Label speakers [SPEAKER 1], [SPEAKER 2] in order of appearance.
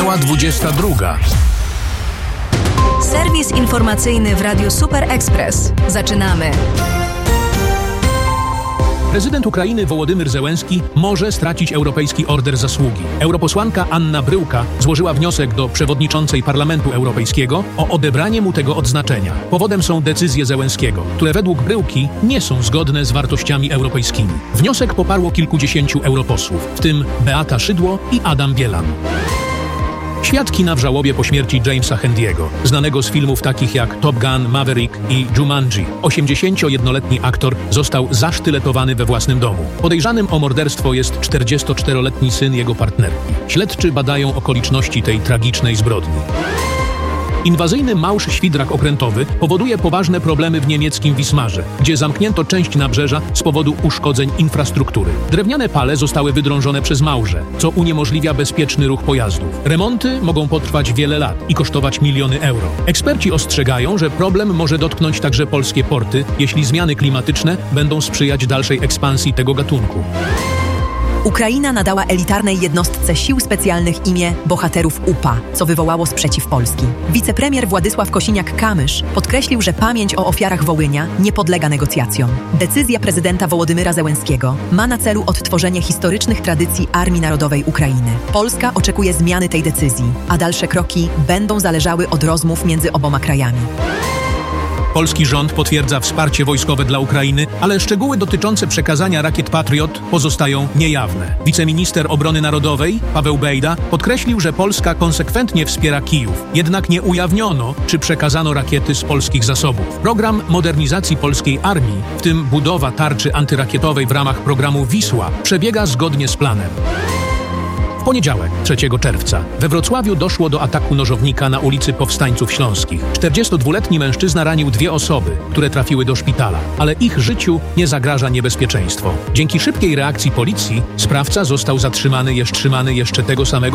[SPEAKER 1] Minęła 22.
[SPEAKER 2] Serwis informacyjny w Radiu Super Express. Zaczynamy.
[SPEAKER 3] Prezydent Ukrainy Wołodymyr Zełenski może stracić Europejski Order Zasługi. Europosłanka Anna Bryłka złożyła wniosek do przewodniczącej Parlamentu Europejskiego o odebranie mu tego odznaczenia. Powodem są decyzje Zełenskiego, które według Bryłki nie są zgodne z wartościami europejskimi. Wniosek poparło kilkudziesięciu europosłów, w tym Beata Szydło i Adam Bielan. Świat kina w żałobie po śmierci Jamesa Handiego, znanego z filmów takich jak Top Gun, Maverick i Jumanji. 81-letni aktor został zasztyletowany we własnym domu. Podejrzanym o morderstwo jest 44-letni syn jego partnerki. Śledczy badają okoliczności tej tragicznej zbrodni. Inwazyjny małż świdrak okrętowy powoduje poważne problemy w niemieckim Wismarze, gdzie zamknięto część nabrzeża z powodu uszkodzeń infrastruktury. Drewniane pale zostały wydrążone przez małże, co uniemożliwia bezpieczny ruch pojazdów. Remonty mogą potrwać wiele lat i kosztować miliony euro. Eksperci ostrzegają, że problem może dotknąć także polskie porty, jeśli zmiany klimatyczne będą sprzyjać dalszej ekspansji tego gatunku.
[SPEAKER 4] Ukraina nadała elitarnej jednostce sił specjalnych imię Bohaterów UPA, co wywołało sprzeciw Polski. Wicepremier Władysław Kosiniak-Kamysz podkreślił, że pamięć o ofiarach Wołynia nie podlega negocjacjom. Decyzja prezydenta Wołodymyra Zełenskiego ma na celu odtworzenie historycznych tradycji Armii Narodowej Ukrainy. Polska oczekuje zmiany tej decyzji, a dalsze kroki będą zależały od rozmów między oboma krajami.
[SPEAKER 3] Polski rząd potwierdza wsparcie wojskowe dla Ukrainy, ale szczegóły dotyczące przekazania rakiet Patriot pozostają niejawne. Wiceminister Obrony Narodowej Paweł Bejda podkreślił, że Polska konsekwentnie wspiera Kijów. Jednak nie ujawniono, czy przekazano rakiety z polskich zasobów. Program modernizacji polskiej armii, w tym budowa tarczy antyrakietowej w ramach programu Wisła, przebiega zgodnie z planem. W poniedziałek, 3 czerwca, we Wrocławiu doszło do ataku nożownika na ulicy Powstańców Śląskich. 42-letni mężczyzna ranił 2 osoby, które trafiły do szpitala, ale ich życiu nie zagraża niebezpieczeństwo. Dzięki szybkiej reakcji policji sprawca został zatrzymany jeszcze tego samego